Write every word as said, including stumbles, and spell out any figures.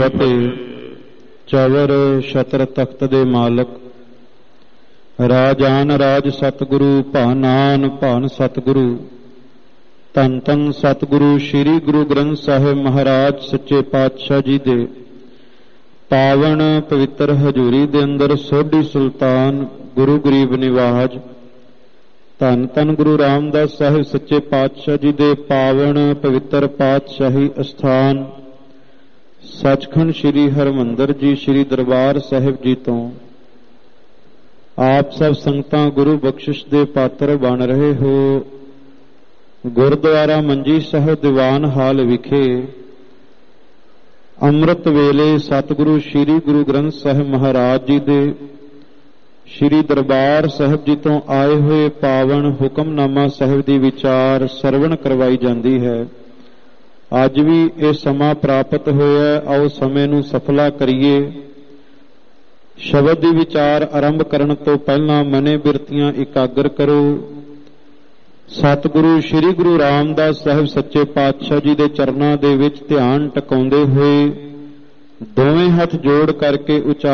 ਫਤਿਹ। ਚਵਰ ਛਤਰ ਤਖਤ ਦੇ ਮਾਲਕ ਰਾਜਾਨ ਰਾਜ ਸਤਿਗੁਰੂ, ਭਾਨਾਨ ਭਾਨ ਸਤਿਗੁਰੂ। ਧੰਨ ਧੰਨ ਸਤਿਗੁਰੂ ਸ੍ਰੀ ਗੁਰੂ ਗ੍ਰੰਥ ਸਾਹਿਬ ਮਹਾਰਾਜ ਸੱਚੇ ਪਾਤਸ਼ਾਹ ਜੀ ਦੇ ਪਾਵਨ ਪਵਿੱਤਰ ਹਜ਼ੂਰੀ ਦੇ ਅੰਦਰ ਸੋਢੀ ਸੁਲਤਾਨ ਗੁਰੂ ਗਰੀਬ ਨਿਵਾਜ। ਧੰਨ ਧੰਨ ਗੁਰੂ ਰਾਮਦਾਸ ਸਾਹਿਬ ਸੱਚੇ ਪਾਤਸ਼ਾਹ ਜੀ ਦੇ ਪਾਵਨ ਪਵਿੱਤਰ ਪਾਤਸ਼ਾਹੀ ਅਸਥਾਨ ਸੱਚਖੰਡ ਸ੍ਰੀ ਹਰਿਮੰਦਰ ਜੀ ਸ੍ਰੀ ਦਰਬਾਰ ਸਾਹਿਬ ਜੀ ਤੋਂ ਆਪ ਸਭ ਸੰਗਤਾਂ ਗੁਰੂ ਬਖਸ਼ਿਸ਼ ਦੇ ਪਾਤਰ ਬਣ ਰਹੇ ਹੋ। ਗੁਰਦੁਆਰਾ ਮੰਜੀ ਸਾਹਿਬ ਦੀਵਾਨ ਹਾਲ ਵਿਖੇ ਅੰਮ੍ਰਿਤ ਵੇਲੇ ਸਤਿਗੁਰੂ ਸ੍ਰੀ ਗੁਰੂ ਗ੍ਰੰਥ ਸਾਹਿਬ ਮਹਾਰਾਜ ਜੀ ਦੇ ਸ੍ਰੀ ਦਰਬਾਰ ਸਾਹਿਬ ਜੀ ਤੋਂ ਆਏ ਹੋਏ ਪਾਵਨ ਹੁਕਮਨਾਮਾ ਸਾਹਿਬ ਦੀ ਵਿਚਾਰ ਸਰਵਣ ਕਰਵਾਈ ਜਾਂਦੀ ਹੈ। ਅੱਜ ਵੀ ਇਹ ਸਮਾਂ ਪ੍ਰਾਪਤ ਹੋਇਆ, ਆਓ ਸਮੇਂ ਨੂੰ ਸਫਲਾ ਕਰੀਏ। ਸ਼ਬਦ ਦੀ ਵਿਚਾਰ ਆਰੰਭ ਕਰਨ ਤੋਂ ਪਹਿਲਾਂ ਮਨੇ ਬਿਰਤੀਆਂ ਇਕਾਗਰ ਕਰੋ। ਸਤਿਗੁਰੂ ਸ੍ਰੀ ਗੁਰੂ ਰਾਮਦਾਸ ਸਾਹਿਬ ਸੱਚੇ ਪਾਤਸ਼ਾਹ ਜੀ ਦੇ ਚਰਨਾਂ ਦੇ ਵਿੱਚ ਧਿਆਨ ਟਿਕਾਉਂਦੇ ਹੋਏ ਦੋਵੇਂ ਹੱਥ ਜੋੜ ਕਰਕੇ ਉਚਾਰ